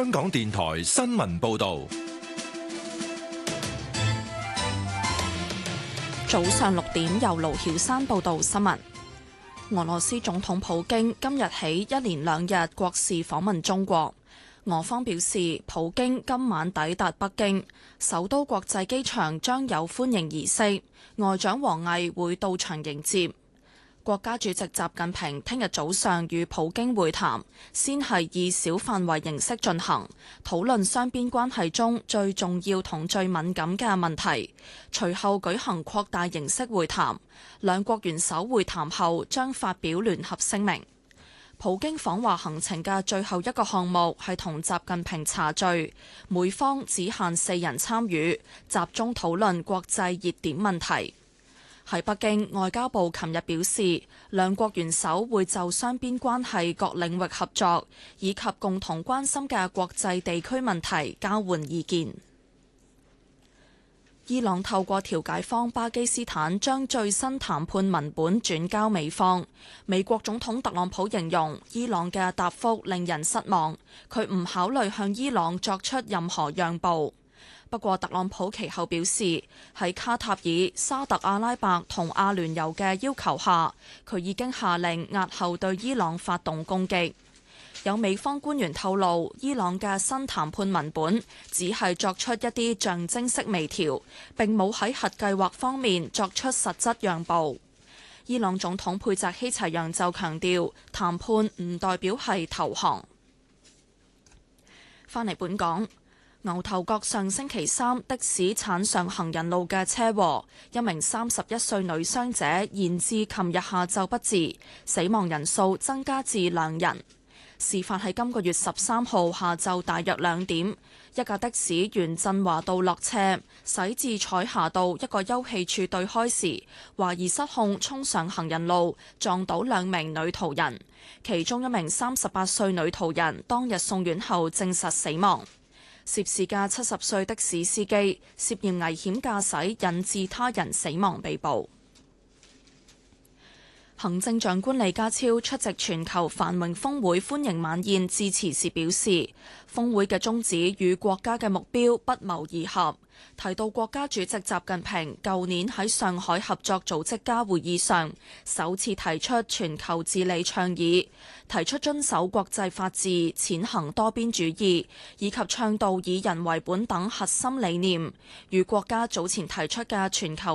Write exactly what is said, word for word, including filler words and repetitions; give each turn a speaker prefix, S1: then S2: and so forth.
S1: 香港電台新聞報道。
S2: 早上六點，由盧曉珊報道新聞。俄羅斯總統普京今日起一連兩日國事訪問中國。俄方表示，普京今晚抵達北京，首都國際機場將有歡迎儀式，外長王毅會到場迎接。國家主席習近平聽日早上與普京會談，先係以小範圍形式進行，討論雙邊關係中最重要同最敏感嘅問題。隨後舉行擴大形式會談，兩國元首會談後將發表聯合聲明。普京訪華行程嘅最後一個項目係同習近平茶聚，每方只限四人參與，集中討論國際熱點問題。喺北京，外交部琴日表示，兩國元首會就雙邊關係各領域合作以及共同關心嘅國際地區問題交換意見。伊朗透過調解方巴基斯坦將最新談判文本轉交美方。美國總統特朗普形容伊朗嘅答覆令人失望，佢唔考慮向伊朗作出任何讓步。不過，特朗普其後表示，喺卡塔爾、沙特阿拉伯同阿聯酋嘅要求下，佢已經下令押後對伊朗發動攻擊。有美方官員透露，伊朗嘅新談判文本只係作出一啲象徵式微調，並冇喺核計劃方面作出實質讓步。伊朗總統佩澤希齊揚就強調，談判唔代表係投降。返嚟本港。牛頭角上星期三的士鏟上行人路嘅車禍，一名三十一歲女傷者延至琴日下晝不治，死亡人數增加至兩人。事發喺今個月十三號下晝大約兩點，一架的士沿振華道落車，駛至彩霞道一個休憩處對開時，懷疑失控衝上行人路，撞到兩名女途人，其中一名三十八歲女途人當日送院後證實死亡。涉事嘅七十歲的士司機涉嫌危險駕駛引致他人死亡被捕。行政長官李家超出席全球繁榮峰會歡迎晚宴致辭時表示，峰會嘅宗旨與國家嘅目標不謀而合，提到國家主席習近平舊年喺上海合作組織家會議上首次提出全球治理倡議，提出遵守國際法治、踐行多邊主義，以及倡導以人為本等核心理念，與國家早前提出嘅全球